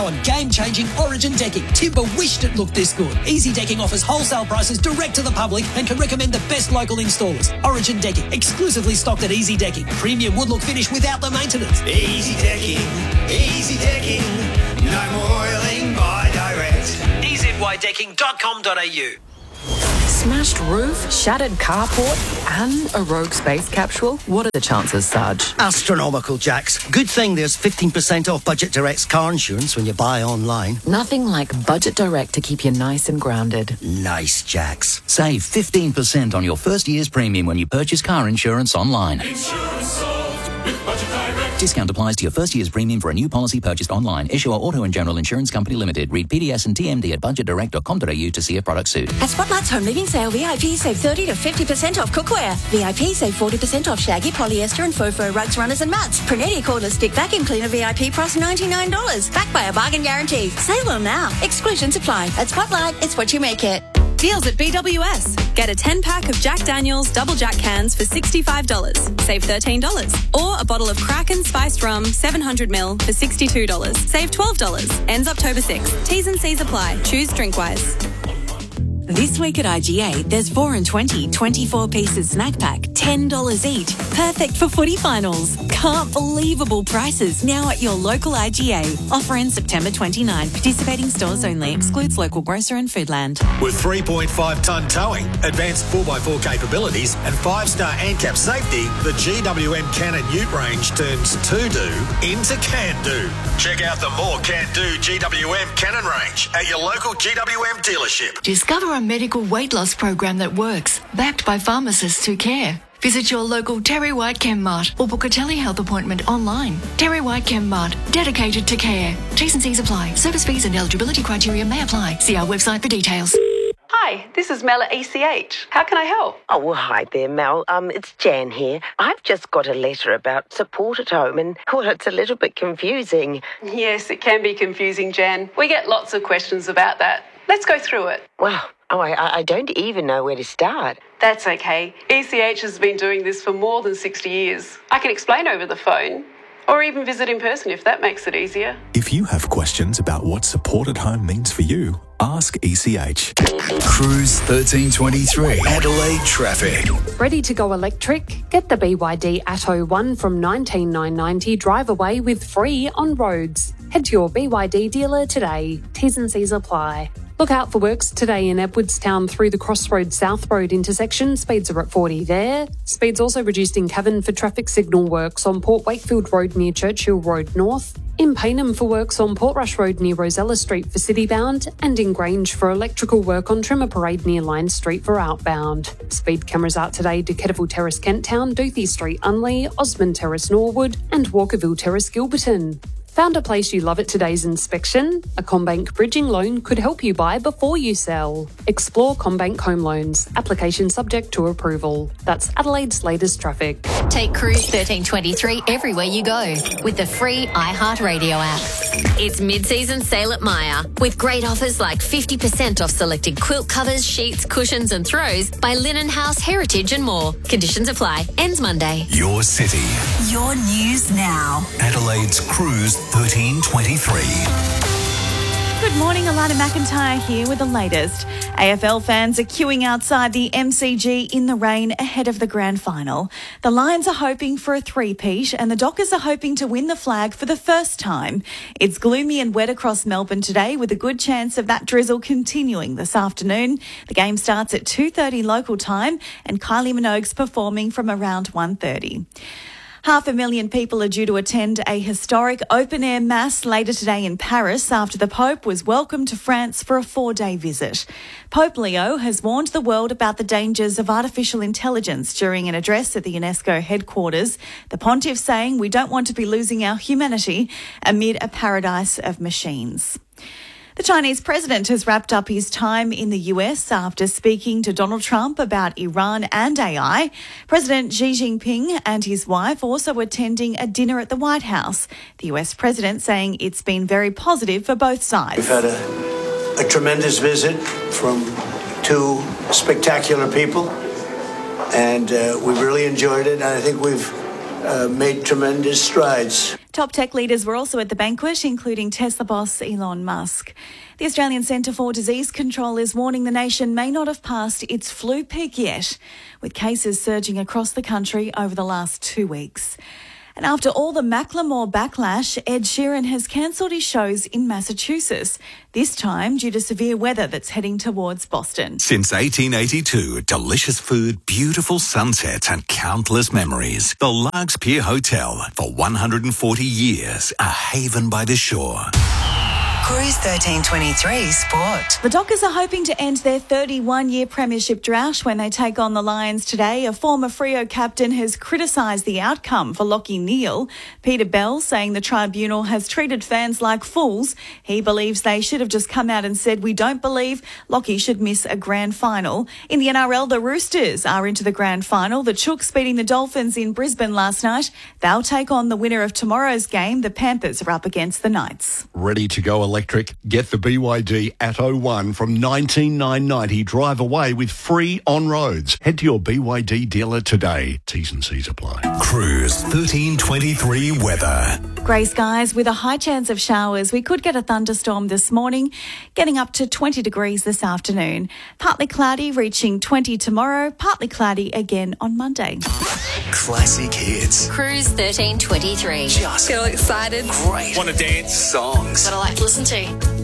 on game-changing Origin decking. Timber wished it looked this good. Easy Decking offers wholesale prices direct to the public and can recommend the best local installers. Origin Decking, exclusively stocked at Easy Decking. Premium wood look finish without the maintenance. Easy Decking, no more oiling by direct. EZYDecking.com.au. Smashed roof, shattered carport and a rogue space capsule? What are the chances, Sarge? Astronomical, Jax. Good thing there's 15% off Budget Direct's car insurance when you buy online. Nothing like Budget Direct to keep you nice and grounded. Nice, Jax. Save 15% on your first year's premium when you purchase car insurance online. Insurance solved with Budget Direct. Discount applies to your first year's premium for a new policy purchased online. Issuer Auto and General Insurance Company Limited. Read PDS and TMD at budgetdirect.com.au to see if product suit. At Spotlight's Home Living Sale, VIP save 30 to 50% off cookware. VIP save 40% off shaggy, polyester and faux fur rugs, runners and mats. Prunetti cordless stick vacuum cleaner VIP price $99. Backed by a bargain guarantee. Sale on now. Exclusions apply. At Spotlight, it's what you make it. Deals at BWS. Get a 10-pack of Jack Daniel's Double Jack cans for $65. Save $13. Or a bottle of Kraken Spiced Rum 700ml for $62. Save $12. Ends October 6th. T's and C's apply. Choose Drinkwise. This week at IGA, there's 4 and 20, 24 pieces snack pack, $10 each. Perfect for footy finals. Can't believable prices now at your local IGA. Offer ends September 29. Participating stores only. Excludes local grocer and Foodland. With 3.5-tonne towing, advanced 4x4 capabilities and 5-star ANCAP safety, the GWM Cannon Ute range turns to-do into can-do. Check out the more can-do GWM Cannon range at your local GWM dealership. Discover a medical weight loss program that works, backed by pharmacists who care. Visit your local Terry White Chemmart or book a telehealth appointment online. Terry White Chemmart, dedicated to care. T's and C's apply. Service fees and eligibility criteria may apply. See our website for details. Hi, this is Mel at ECH. How can I help? Oh, well, hi there, Mel. It's Jan here. I've just got a letter about support at home and, well, it's a little bit confusing. Yes, it can be confusing, Jan. We get lots of questions about that. Let's go through it. Well, I don't even know where to start. That's okay. ECH has been doing this for more than 60 years. I can explain over the phone, or even visit in person if that makes it easier. If you have questions about what support at home means for you, ask ECH. Cruise 1323. Adelaide traffic. Ready to go electric? Get the BYD Atto 1 from $19,990. Drive away with free on roads. Head to your BYD dealer today. T's and C's apply. Look out for works today in Edwardstown through the Crossroads South Road intersection. Speeds are at 40 there. Speeds also reduced in Cavan for traffic signal works on Port Wakefield Road near Churchill Road North. In Paynham for works on Portrush Road near Rosella Street for citybound. And in Grange for electrical work on Trimmer Parade near Lyons Street for outbound. Speed cameras out today to Kettleville Terrace Kent Town, Doothie Street Unley, Osmond Terrace Norwood and Walkerville Terrace Gilberton. Found a place you love at today's inspection? A CommBank bridging loan could help you buy before you sell. Explore CommBank Home Loans. Application subject to approval. That's Adelaide's latest traffic. Take Cruise 1323 everywhere you go with the free iHeartRadio app. It's mid-season sale at Myer with great offers like 50% off selected quilt covers, sheets, cushions and throws by Linen House, Heritage and more. Conditions apply. Ends Monday. Your city. Your news now. Adelaide's Cruise 1323. Good morning, Alana McIntyre here with the latest. AFL fans are queuing outside the MCG in the rain ahead of the grand final. The Lions are hoping for a three-peat and the Dockers are hoping to win the flag for the first time. It's gloomy and wet across Melbourne today with a good chance of that drizzle continuing this afternoon. The game starts at 2:30 local time and Kylie Minogue's performing from around 1:30. 500,000 people are due to attend a historic open-air mass later today in Paris after the Pope was welcomed to France for a 4-day visit. Pope Leo has warned the world about the dangers of artificial intelligence during an address at the UNESCO headquarters, the pontiff saying we don't want to be losing our humanity amid a paradise of machines. The Chinese president has wrapped up his time in the US after speaking to Donald Trump about Iran and AI. President Xi Jinping and his wife also attending a dinner at the White House. The US president saying it's been very positive for both sides. We've had a tremendous visit from two spectacular people, and we've really enjoyed it. And I think we've made tremendous strides. Top tech leaders were also at the banquet, including Tesla boss Elon Musk. The Australian Centre for Disease Control is warning the nation may not have passed its flu peak yet, with cases surging across the country over the last 2 weeks. And after all the Macklemore backlash, Ed Sheeran has cancelled his shows in Massachusetts, this time due to severe weather that's heading towards Boston. Since 1882, delicious food, beautiful sunsets and countless memories. The Largs Pier Hotel, for 140 years, a haven by the shore. Cruise 1323 Sport. The Dockers are hoping to end their 31-year premiership drought when they take on the Lions today. A former Freo captain has criticised the outcome for Lachie Neale. Peter Bell saying the tribunal has treated fans like fools. He believes they should have just come out and said, we don't believe Lachie should miss a grand final. In the NRL, the Roosters are into the grand final. The Chooks beating the Dolphins in Brisbane last night. They'll take on the winner of tomorrow's game. The Panthers are up against the Knights. Ready to go electric? Get the BYD Atto 1 from $19,990. Drive away with free on-roads. Head to your BYD dealer today. T's and C's apply. Cruise 1323 weather. Grey skies with a high chance of showers. We could get a thunderstorm this morning, getting up to 20 degrees this afternoon. Partly cloudy, reaching 20 tomorrow. Partly cloudy again on Monday. Classic hits. Cruise 1323. Just feel excited. Great. Want to dance? Songs. That I like to listen to.